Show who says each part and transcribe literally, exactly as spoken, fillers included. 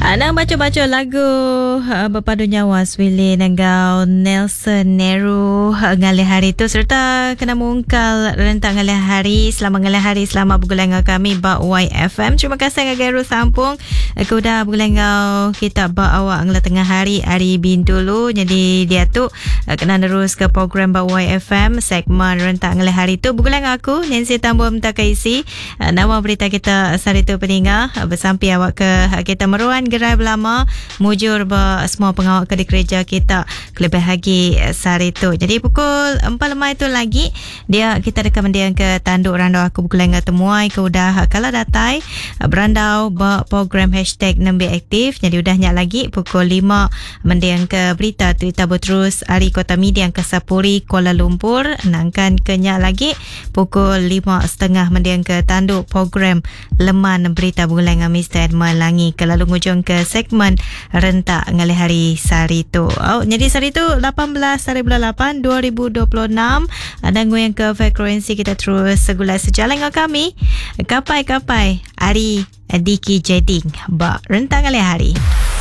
Speaker 1: Ana baca-baca lagu uh, berpadu nyawa Swile Nanggau Nelson Nero uh, ngalih hari tu serta kena mungkal rentak ngalih hari selama ngalih hari selama bergulang kami ba Y F M. Terima kasih ngagaru sampung aku dah bergulang kita ba awak ngala tengah hari hari bin dulu. Jadi dia tu uh, kena terus ke program ba Y F M segmen rentak ngalih hari tu bergulang aku Nancy Tambua Mtakaisi. Uh, nama berita kita sari tu peningah uh, bersampai awak ke uh, kita meruan gerai belama mujur ba semua pengawal ke di kerja kita kelebih lagi sehari tu. Jadi pukul empat lemah itu lagi dia kita rekam dia ke tanduk randau aku bukulang temuai ke udah kala datai berandau ba program hashtag nembe aktif. Jadi udahnya lagi pukul lima mendiang ke berita Twitter berterus hari Kota Media ke Sapuri Kuala Lumpur nangkan kenya lagi pukul lima setengah mendiang ke tanduk program leman berita bukulang Mister Edmund Langi ke lalu ngujung ke segmen rentak ngalih hari sehari tu. Oh, jadi sehari tu lapan belas hari bulan lapan dua ribu dua puluh enam ada ngoyang ke frekuensi kita terus segulai sejalan dengan kami kapai-kapai hari Diki Jeding ba rentak ngalih hari.